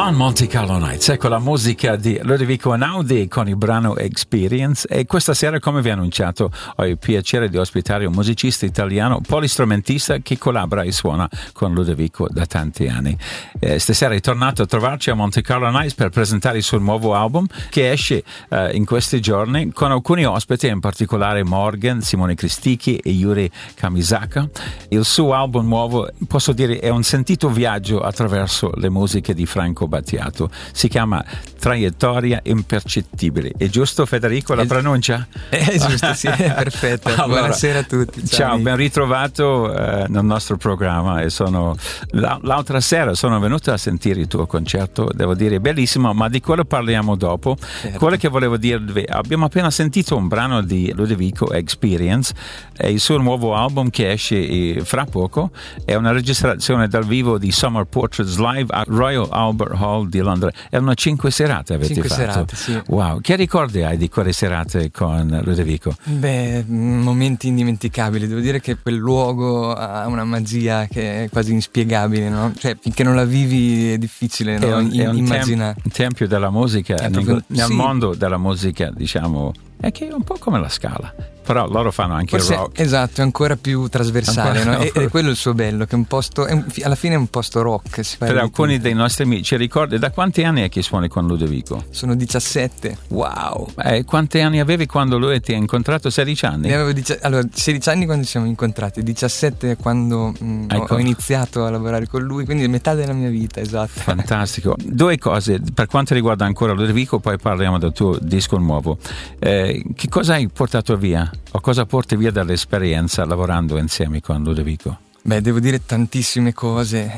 On Monte Carlo Nights, ecco la musica di Ludovico Einaudi con il brano Experience, e questa sera, come vi ho annunciato, ho il piacere di ospitare un musicista italiano, polistrumentista che collabora e suona con Ludovico da tanti anni. Stasera è tornato a trovarci a Monte Carlo Nights per presentare il suo nuovo album che esce in questi giorni con alcuni ospiti, in particolare Morgan, Simone Cristicchi e Yuri Kamisaka. Il suo album nuovo, posso dire, è un sentito viaggio attraverso le musiche di Franco Battiato. Si chiama Traiettoria Impercettibile. È giusto, Federico, la pronuncia? È giusto, sì, è perfetto. Allora, buonasera a tutti. Ciao, ben ritrovato nel nostro programma. E l'altra sera sono venuto a sentire il tuo concerto, devo dire bellissimo, ma di quello parliamo dopo. Certo. Quello che volevo dirvi, abbiamo appena sentito un brano di Ludovico, Experience, e il suo nuovo album che esce fra poco è una registrazione dal vivo di Summer Portraits Live a Royal Albert Hall di Londra. Erano 5 serate avete 5 fatto. serate, sì. Wow, che ricordi hai di quelle serate con Ludovico? Beh, momenti indimenticabili. Devo dire che quel luogo ha una magia che è quasi inspiegabile, no? Cioè, finché non la vivi è difficile, no? Immaginare. Un tempio della musica, nel sì. Mondo della musica, diciamo, è che è un po' come la Scala, però loro fanno anche forse, il rock. Esatto, è ancora più trasversale, no? E quello è il suo bello, che è un posto, alla fine è un posto rock. Per alcuni dei nostri amici, ricordi, da quanti anni è che suoni con Ludovico? Sono 17. Wow! Quanti anni avevi quando lui ti ha incontrato? 16 anni? Ne avevo 16 anni quando ci siamo incontrati, 17 quando ho iniziato a lavorare con lui, quindi metà della mia vita, esatto. Fantastico. Due cose, per quanto riguarda ancora Ludovico, poi parliamo del tuo disco nuovo. Che cosa hai portato via o cosa porti via dall'esperienza lavorando insieme con Ludovico? Beh, devo dire tantissime cose.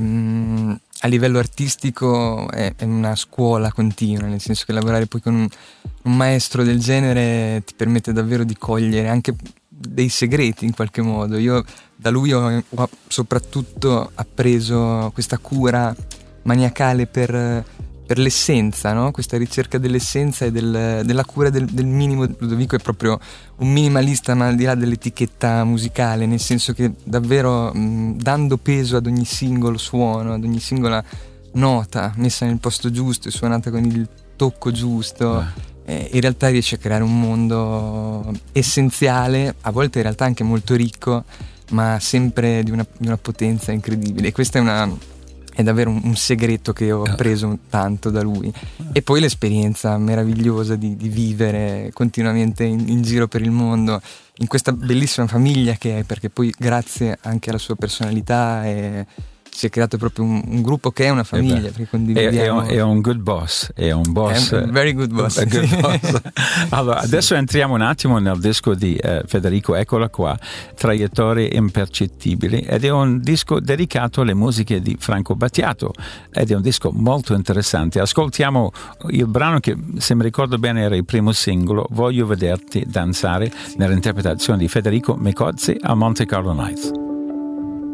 A livello artistico è una scuola continua, nel senso che lavorare poi con un maestro del genere ti permette davvero di cogliere anche dei segreti in qualche modo. Io da lui ho soprattutto appreso questa cura maniacale per l'essenza, no? Questa ricerca dell'essenza e della cura del minimo. Ludovico è proprio un minimalista, ma al di là dell'etichetta musicale, nel senso che davvero dando peso ad ogni singolo suono, ad ogni singola nota messa nel posto giusto e suonata con il tocco giusto, in realtà riesce a creare un mondo essenziale, a volte in realtà anche molto ricco, ma sempre di una potenza incredibile. E questa è davvero un segreto che ho preso tanto da lui. E poi l'esperienza meravigliosa di vivere continuamente in giro per il mondo in questa bellissima famiglia che è, perché poi grazie anche alla sua personalità si è creato proprio un gruppo che è una famiglia, perché condividiamo. È un good boss, è un boss. È un very good boss. Good boss. Allora, adesso entriamo un attimo nel disco di Federico, eccola qua, Traiettorie Impercettibili, ed è un disco dedicato alle musiche di Franco Battiato, ed è un disco molto interessante. Ascoltiamo il brano che, se mi ricordo bene, era il primo singolo, Voglio vederti danzare, nell'interpretazione di Federico Micozzi a Monte Carlo Nights.